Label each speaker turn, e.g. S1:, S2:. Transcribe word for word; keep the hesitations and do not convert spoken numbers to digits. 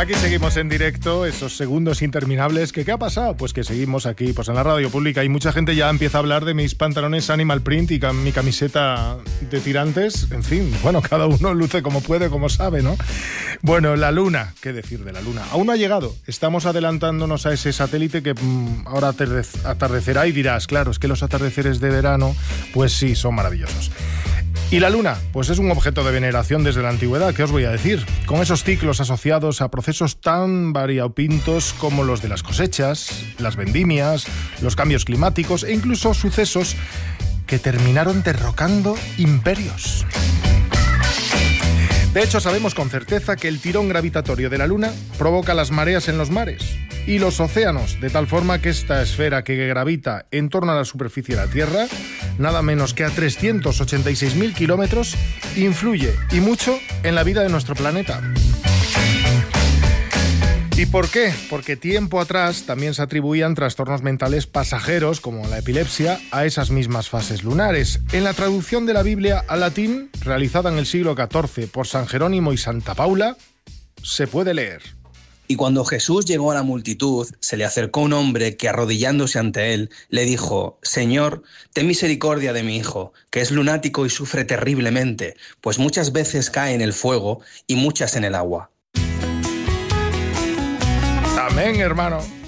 S1: Aquí seguimos en directo, esos segundos interminables. ¿Qué, ¿Qué ha pasado? Pues que seguimos aquí, pues en la radio pública, y mucha gente ya empieza a hablar de mis pantalones Animal Print y cam- mi camiseta de tirantes. En fin, bueno, cada uno luce como puede, como sabe, ¿no? Bueno, la luna, ¿qué decir de la luna? Aún no ha llegado, estamos adelantándonos a ese satélite que mmm, ahora atardec- atardecerá y dirás, claro, es que los atardeceres de verano, pues sí, son maravillosos. ¿Y la luna? Pues es un objeto de veneración desde la antigüedad, ¿qué os voy a decir? Con esos ciclos asociados a procesos tan variopintos como los de las cosechas, las vendimias, los cambios climáticos e incluso sucesos que terminaron derrocando imperios. De hecho, sabemos con certeza que el tirón gravitatorio de la luna provoca las mareas en los mares y los océanos, de tal forma que esta esfera que gravita en torno a la superficie de la Tierra, nada menos que a trescientos ochenta y seis mil kilómetros, influye y mucho en la vida de nuestro planeta. ¿Y por qué? Porque tiempo atrás también se atribuían trastornos mentales pasajeros, como la epilepsia, a esas mismas fases lunares. En la traducción de la Biblia al latín, realizada en el siglo catorce por San Jerónimo y Santa Paula, se puede leer:
S2: Y cuando Jesús llegó a la multitud, se le acercó un hombre que, arrodillándose ante él, le dijo: Señor, ten misericordia de mi hijo, que es lunático y sufre terriblemente, pues muchas veces cae en el fuego y muchas en el agua.
S1: Amén, hermano.